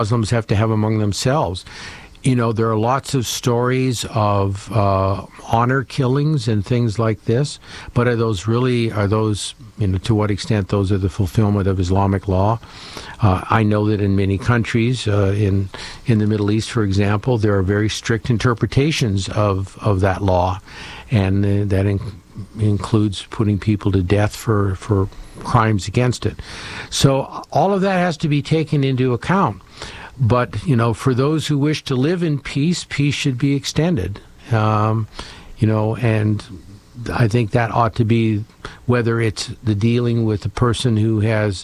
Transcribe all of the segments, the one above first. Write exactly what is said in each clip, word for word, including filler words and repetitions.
Muslims have to have among themselves. You know, there are lots of stories of uh, honor killings and things like this, but are those really, are those, you know, to what extent those are the fulfillment of Islamic law? Uh, I know that in many countries, uh, in in the Middle East, for example, there are very strict interpretations of, of that law, and uh, that in, includes putting people to death for, for crimes against it. So all of that has to be taken into account. But, you know, for those who wish to live in peace, peace should be extended. Um, you know, and I think that ought to be, whether it's the dealing with a person who has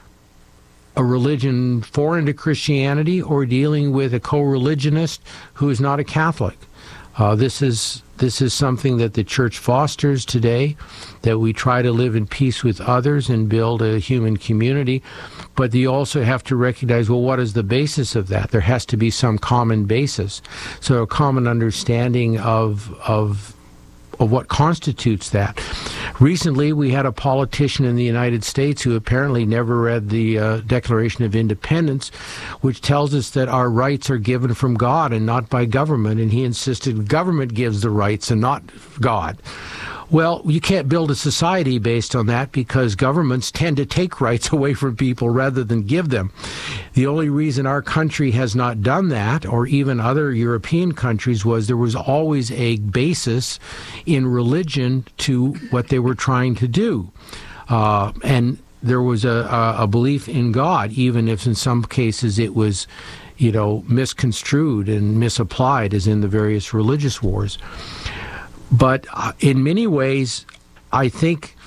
a religion foreign to Christianity or dealing with a co-religionist who is not a Catholic. Uh, this is this is something that the church fosters today, that we try to live in peace with others and build a human community. But you also have to recognize, well, what is the basis of that? There has to be some common basis. So a common understanding of of of what constitutes that. Recently, we had a politician in the United States who apparently never read the uh, Declaration of Independence, which tells us that our rights are given from God and not by government, and he insisted government gives the rights and not God. Well, you can't build a society based on that, because governments tend to take rights away from people rather than give them. The only reason our country has not done that, or even other European countries, was there was always a basis in religion to what they were trying to do. Uh, and there was a, a, a belief in God, even if in some cases it was, you know, misconstrued and misapplied, as in the various religious wars. But uh, in many ways, I think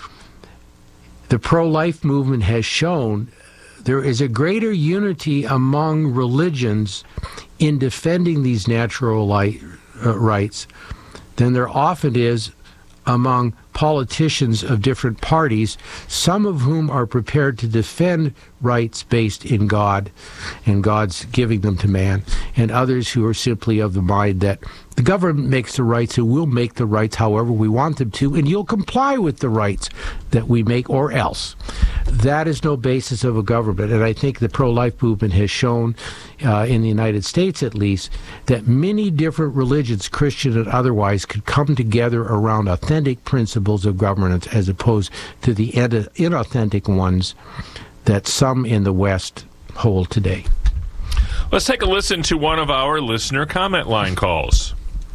the pro-life movement has shown there is a greater unity among religions in defending these natural light, uh, rights than there often is among politicians of different parties, some of whom are prepared to defend rights based in God and God's giving them to man, and others who are simply of the mind that the government makes the rights and we'll make the rights however we want them to, and you'll comply with the rights that we make or else. That is no basis of a government. And I think the pro-life movement has shown, uh, in the United States at least, that many different religions, Christian and otherwise, could come together around authentic principles of governance as opposed to the inauthentic ones that some in the West hold today. Let's take a listen to one of our listener comment line calls.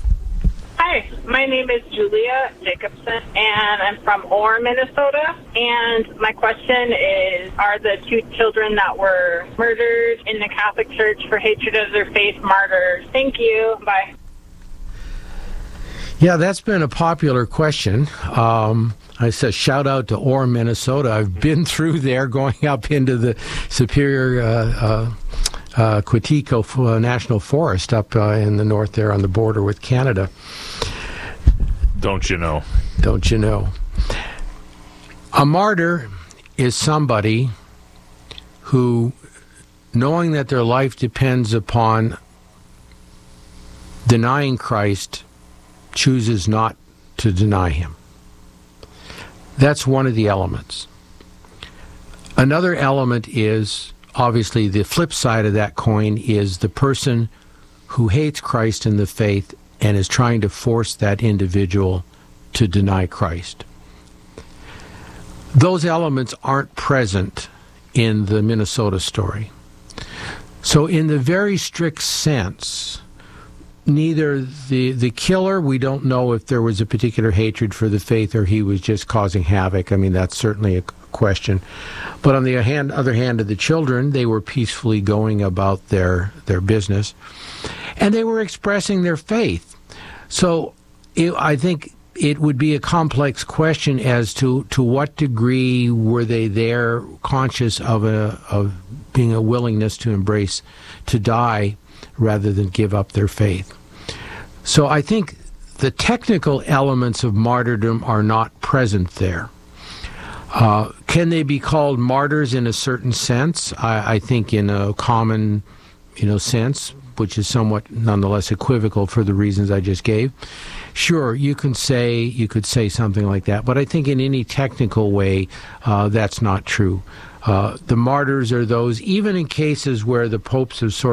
Hi, my name is Julia Jacobson, and I'm from Orr, Minnesota. And my question is, are the two children that were murdered in the Catholic Church for hatred of their faith martyrs? Thank you. Bye. Yeah, that's been a popular question. Um, I said shout out to Orr, Minnesota. I've been through there, going up into the Superior uh, uh, uh, Quetico National Forest up uh, in the north there on the border with Canada. Don't you know? Don't you know? A martyr is somebody who, knowing that their life depends upon denying Christ, chooses not to deny him. That's one of the elements. Another element is, obviously, the flip side of that coin is the person who hates Christ and the faith and is trying to force that individual to deny Christ. Those elements aren't present in the Minnesota story. So in the very strict sense, neither the the killer, we don't know if there was a particular hatred for the faith or he was just causing havoc. I mean, that's certainly a question. But on the hand, other hand of the children, they were peacefully going about their, their business, and they were expressing their faith. So it, I think it would be a complex question as to, to what degree were they there conscious of a of being a willingness to embrace, to die, rather than give up their faith. So I think the technical elements of martyrdom are not present there. Uh, can they be called martyrs in a certain sense? I, I think in a common, you know, sense, which is somewhat nonetheless equivocal for the reasons I just gave. Sure, you can say you could say something like that, but I think in any technical way, uh, that's not true. Uh, the martyrs are those, even in cases where the popes have sort